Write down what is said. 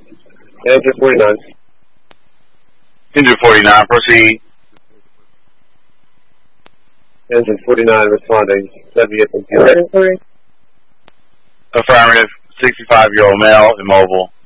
Engine 49. Engine 49, proceed. Engine 49 responding. 78 from Affirmative. 65-year-old male, immobile.